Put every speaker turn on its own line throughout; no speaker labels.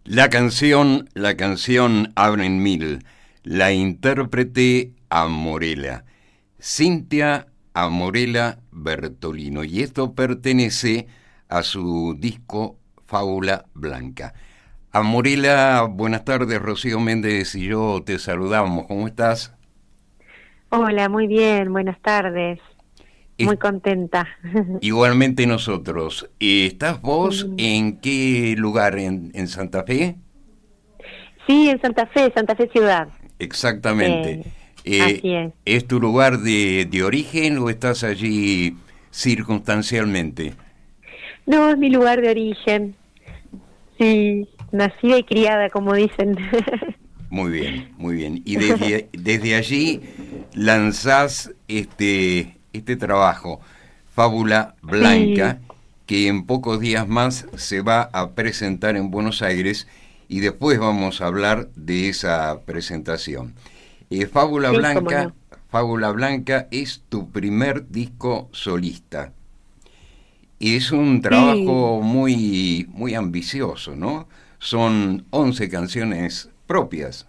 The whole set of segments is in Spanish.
La canción Abren Mil, la intérprete Amorela, Cintia Amorela Bertolino, y esto pertenece a su disco Fábula Blanca. Amorela, buenas tardes, Rocío Méndez y yo te saludamos, ¿cómo estás?
Hola, muy bien, buenas tardes.
Es-
Muy contenta.
Igualmente nosotros. ¿Estás vos
Mm.
en qué lugar? ¿En Santa Fe?
Sí, en Santa Fe ciudad.
Exactamente.
Eh,
Eh,
Así es.
¿Es tu lugar de origen o estás allí circunstancialmente?
No, es mi lugar de origen. Sí, nacida y criada, como dicen.
Muy bien, muy bien. Y desde allí lanzás este trabajo, Fábula
Sí,
Blanca, que en pocos días más se va a presentar en Buenos Aires y después vamos a hablar de esa presentación. Fábula
sí, cómo
Blanca,
no.
Fábula Blanca es tu primer disco solista. Y es un
Sí,
trabajo muy, muy ambicioso, ¿no? Son 11 canciones propias.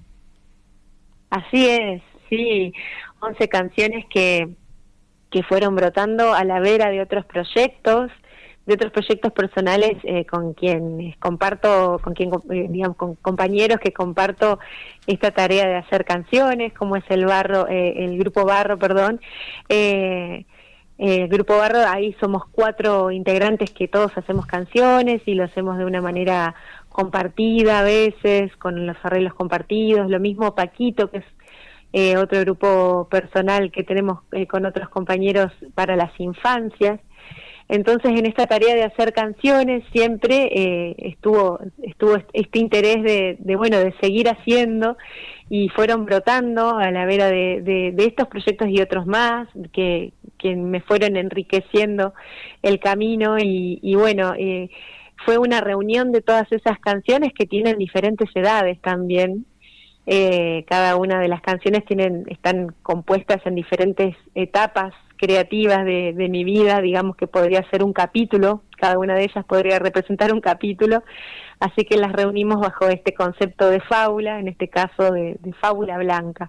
así es. Sí, 11 canciones que fueron brotando a la vera de otros proyectos personales con quien comparto, digamos, con compañeros que comparto esta tarea de hacer canciones, como es el grupo Barro, perdón. Eh, el grupo Barro, ahí somos 4 integrantes que todos hacemos canciones y lo hacemos de una manera compartida a veces, con los arreglos compartidos. Lo mismo Paquito, que es otro grupo personal que tenemos con otros compañeros para las infancias. Entonces, en esta tarea de hacer canciones siempre estuvo este interés bueno, de seguir haciendo, y fueron brotando a la vera de estos proyectos y otros más que me fueron enriqueciendo el camino, y bueno, fue una reunión de todas esas canciones que tienen diferentes edades también. Cada una de las canciones están compuestas en diferentes etapas creativas de mi vida, digamos que podría ser un capítulo, cada una de ellas podría representar un capítulo, así que las reunimos bajo este concepto de fábula, en este caso de fábula blanca.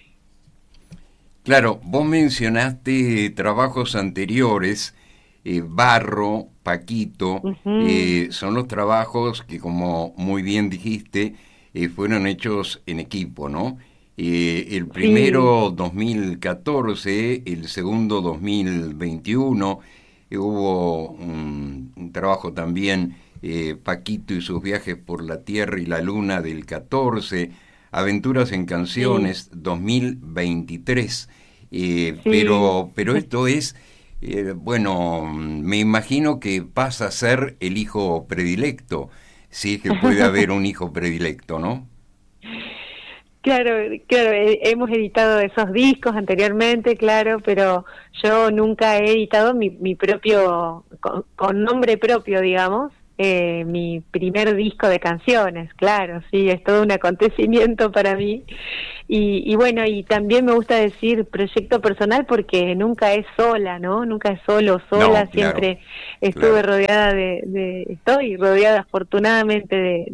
Claro, vos mencionaste trabajos anteriores, Barro, Paquito,
Ujú.
son los trabajos que, como muy bien dijiste, fueron hechos en equipo, ¿no? El
Sí,
primero 2014, el segundo 2021, hubo un trabajo también, Paquito y sus viajes por la Tierra y la Luna del 14, Aventuras en
sí,
Canciones 2023.
sí.
Pero esto es, bueno, me imagino que pasa a ser el hijo predilecto, si es que puede haber un hijo predilecto, ¿no?
Claro, claro, hemos editado esos discos anteriormente, claro, pero yo nunca he editado mi propio, con nombre propio, digamos, mi primer disco de canciones, claro, sí, es todo un acontecimiento para mí. Y bueno, y también me gusta decir proyecto personal porque nunca es sola, ¿no? Nunca es solo o
No,
sola,
claro,
siempre estuve
claro.
rodeada estoy rodeada afortunadamente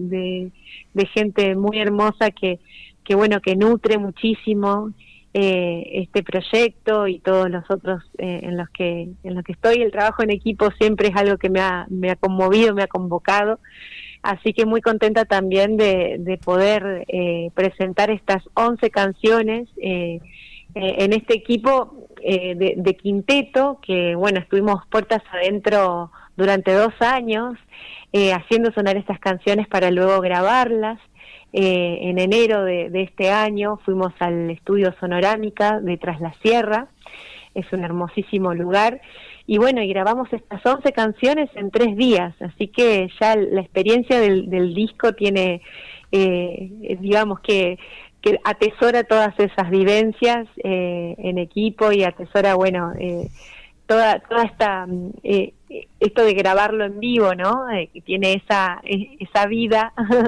de gente muy hermosa que bueno, que nutre muchísimo este proyecto y todos los otros en los que estoy. El trabajo en equipo siempre es algo que me ha conmovido, me ha convocado, así que muy contenta también de poder presentar estas 11 canciones en este equipo de quinteto, que bueno, estuvimos puertas adentro durante 2 años haciendo sonar estas canciones para luego grabarlas. En enero de este año fuimos al estudio Sonorámica de Tras la Sierra, es un hermosísimo lugar, y bueno, y grabamos estas 11 canciones en 3 días, así que ya la experiencia del disco tiene, digamos que atesora todas esas vivencias en equipo, y atesora, bueno, toda esta esto de grabarlo en vivo, ¿no? Que tiene esa vida.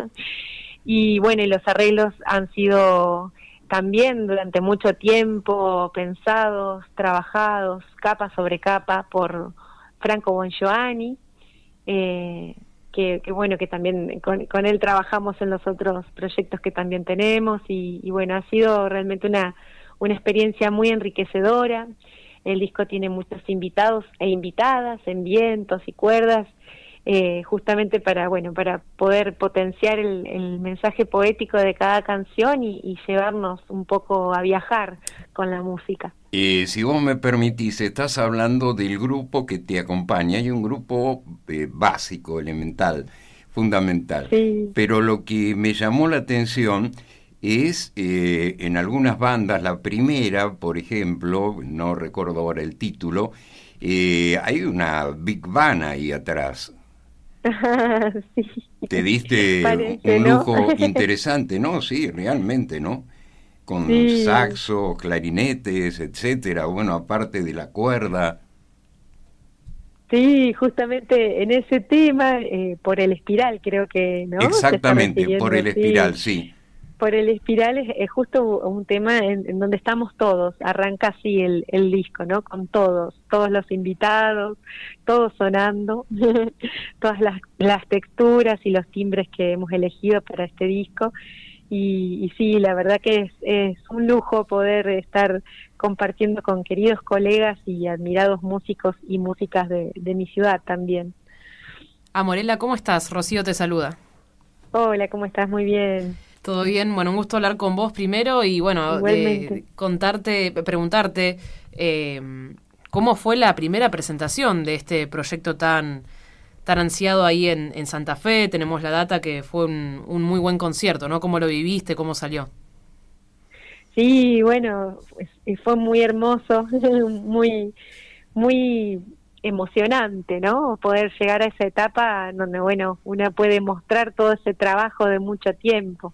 Y bueno, y los arreglos han sido también durante mucho tiempo pensados, trabajados, capa sobre capa, por Franco Bongiovanni, eh, que bueno, que también con él trabajamos en los otros proyectos que también tenemos y bueno, ha sido realmente una experiencia muy enriquecedora. El disco tiene muchos invitados e invitadas en vientos y cuerdas, justamente para poder potenciar el mensaje poético de cada canción y llevarnos un poco a viajar con la música.
Si vos me permitís, estás hablando del grupo que te acompaña. Hay un grupo básico, elemental, fundamental.
Sí.
Pero lo que me llamó la atención es en algunas bandas, la primera, por ejemplo, no recuerdo ahora el título, hay una Big Band ahí atrás.
Sí.
Te diste
Parece,
un
¿no?
lujo interesante, ¿no? Sí, realmente, ¿no? Con
Sí.
saxo, clarinetes, etcétera, bueno, aparte de la cuerda.
Sí, justamente en ese tema, por el espiral creo que, ¿no? Se está
Exactamente, por
refiriendo,
el
sí.
espiral, sí.
Por el espiral es justo un tema en donde estamos todos, arranca así el disco, ¿no? Con todos los invitados, todos sonando, todas las texturas y los timbres que hemos elegido para este disco. Y sí, la verdad que es un lujo poder estar compartiendo con queridos colegas y admirados músicos y músicas de mi ciudad también.
Morela, ¿cómo estás? Rocío te saluda.
Hola, ¿cómo estás? Muy bien.
¿Todo bien? Bueno, un gusto hablar con vos primero y bueno,
Igualmente.
preguntarte cómo fue la primera presentación de este proyecto tan ansiado ahí en Santa Fe. Tenemos la data que fue un muy buen concierto, ¿no? ¿Cómo lo viviste? ¿Cómo salió?
Sí, bueno, fue muy hermoso, muy, muy emocionante, ¿no? Poder llegar a esa etapa donde, bueno, una puede mostrar todo ese trabajo de mucho tiempo.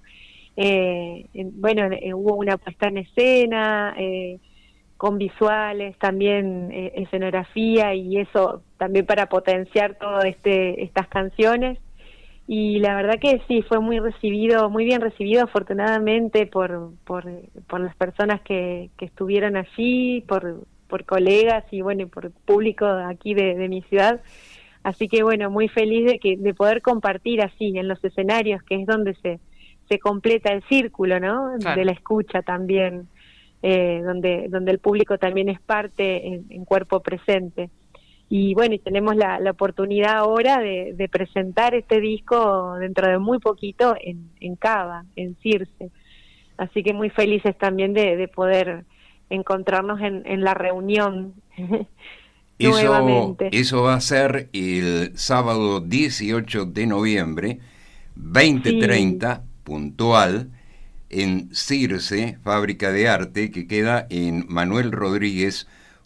Hubo una puesta en escena, con visuales, también escenografía y eso también para potenciar todo estas canciones. Y la verdad que sí, fue muy bien recibido afortunadamente por las personas que estuvieron allí, por colegas y bueno, y por público aquí de mi ciudad. Así que bueno, muy feliz de poder compartir así en los escenarios, que es donde se completa el círculo, ¿no?
Claro.
De la escucha también, donde el público también es parte en cuerpo presente. Y bueno, y tenemos la oportunidad ahora de presentar este disco dentro de muy poquito en Cava, en Circe. Así que muy felices también de poder encontrarnos en la reunión nuevamente.
Eso va a ser el sábado 18 de noviembre,
Sí,
20:30, puntual, en Circe, Fábrica de Arte, que queda en Manuel Rodríguez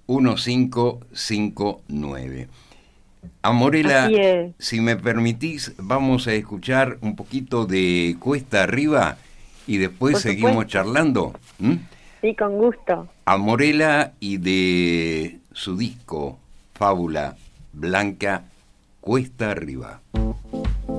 1559.
así
Morela,
es.
si me permitís, vamos a escuchar un poquito de Cuesta Arriba y después
Por
seguimos
supuesto.
charlando.
Sí, con gusto.
A Morela y de su disco Fábula Blanca, Cuesta Arriba.